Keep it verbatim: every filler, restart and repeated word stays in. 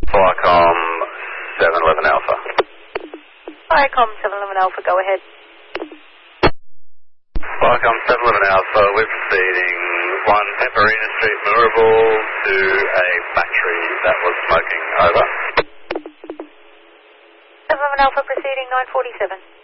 Flycom seven eleven Alpha. Flycom seven eleven Alpha, go ahead. Flycom seven eleven Alpha, we're proceeding one Pamparina Street, Moorabool to a battery that was smoking. Over. seven eleven Alpha proceeding nine forty-seven.